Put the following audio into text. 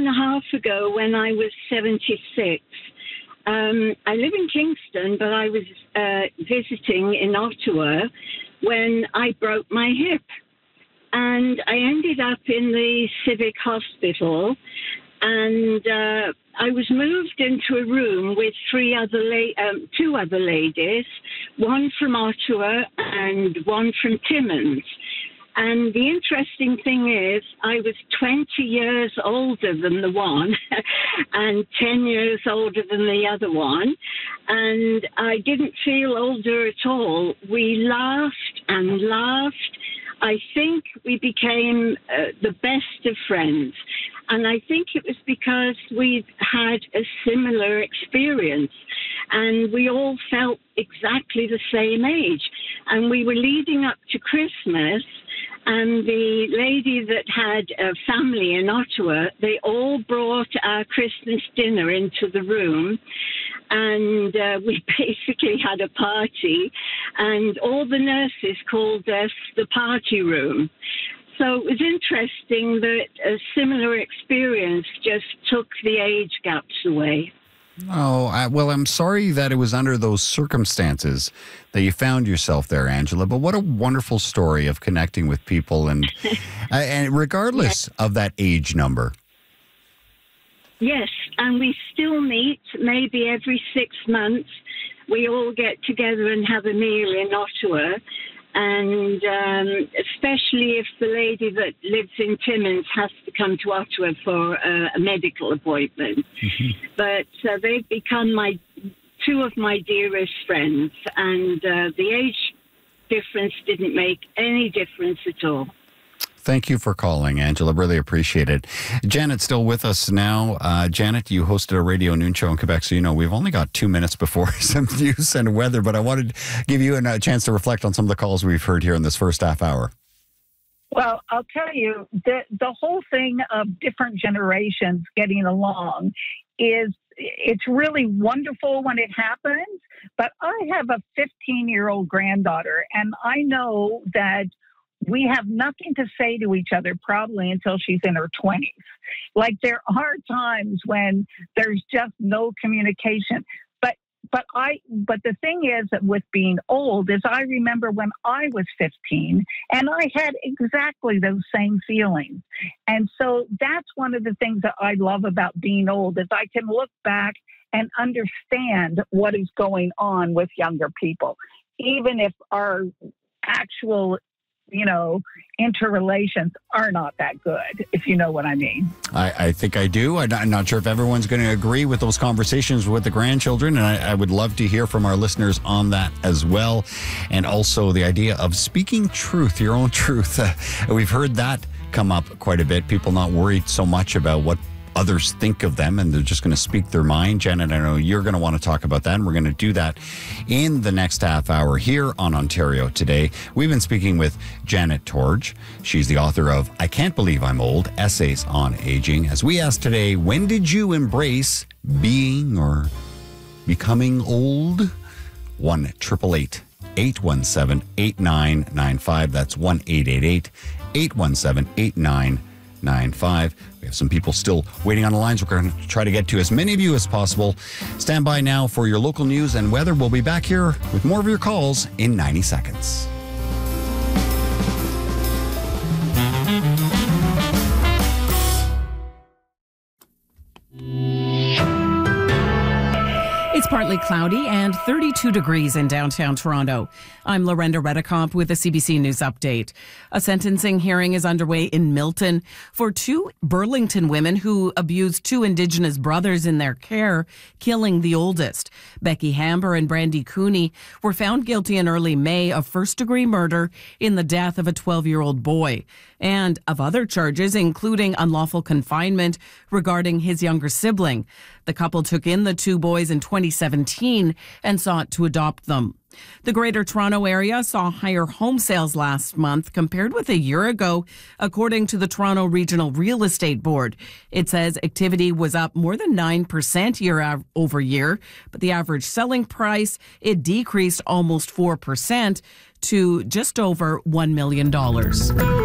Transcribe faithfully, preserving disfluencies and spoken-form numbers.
and a half ago when I was seventy-six. Um, I live in Kingston, but I was uh, visiting in Ottawa when I broke my hip. And I ended up in the Civic Hospital, and uh, I was moved into a room with three other la- um, two other ladies, one from Ottawa and one from Timmins. And the interesting thing is, I was twenty years older than the one and ten years older than the other one. And I didn't feel older at all. We laughed and laughed. I think we became uh, the best of friends. And I think it was because we'd had a similar experience and we all felt exactly the same age. And we were leading up to Christmas, and the lady that had a family in Ottawa, they all brought our Christmas dinner into the room, and uh, we basically had a party, and all the nurses called us the party room. So it was interesting that a similar experience just took the age gaps away. Oh, I, well, I'm sorry that it was under those circumstances that you found yourself there, Angela, but what a wonderful story of connecting with people, and uh, and regardless yeah. of that age number. Yes, and we still meet maybe every six months. We all get together and have a meal in Ottawa. And um, especially if the lady that lives in Timmins has to come to Ottawa for uh, a medical appointment. Mm-hmm. But uh, they've become my two of my dearest friends, and uh, the age difference didn't make any difference at all. Thank you for calling, Angela. Really appreciate it. Janet's still with us now. Uh, Janet, you hosted a radio noon show in Quebec, so you know we've only got two minutes before some news and weather, but I wanted to give you a chance to reflect on some of the calls we've heard here in this first half hour. Well, I'll tell you, the, the whole thing of different generations getting along is, it's really wonderful when it happens, but I have a fifteen-year-old granddaughter, and I know that we have nothing to say to each other probably until she's in her twenties. Like, there are times when there's just no communication. But but I but the thing is that with being old is I remember when I was fifteen and I had exactly those same feelings. And so that's one of the things that I love about being old is I can look back and understand what is going on with younger people, even if our actual you know, interrelations are not that good, if you know what I mean. I, I think I do. I'm not, I'm not sure if everyone's going to agree with those conversations with the grandchildren, and I, I would love to hear from our listeners on that as well. And also the idea of speaking truth, your own truth. Uh, we've heard that come up quite a bit. People not worried so much about what others think of them, and they're just going to speak their mind. Janet, I know you're going to want to talk about that, and we're going to do that in the next half hour here on Ontario Today. We've been speaking with Janet Torge. She's the author of I Can't Believe I'm Old, Essays on Aging. As we ask today, when did you embrace being or becoming old? one eight eight eight, eight one seven, eight nine nine five. That's one eight eight eight, eight one seven, eight nine nine five. We have some people still waiting on the lines. We're going to try to get to as many of you as possible. Stand by now for your local news and weather. We'll be back here with more of your calls in ninety seconds. It's partly cloudy and thirty-two degrees in downtown Toronto. I'm Lorenda Redicomp with a C B C News update. A sentencing hearing is underway in Milton for two Burlington women who abused two Indigenous brothers in their care, killing the oldest. Becky Hamber and Brandy Cooney were found guilty in early May of first-degree murder in the death of a twelve-year-old boy, and of other charges, including unlawful confinement regarding his younger sibling. The couple took in the two boys in twenty seventeen and sought to adopt them. The Greater Toronto Area saw higher home sales last month compared with a year ago, according to the Toronto Regional Real Estate Board. It says activity was up more than nine percent year over year, but the average selling price, it decreased almost four percent to just over one million dollars.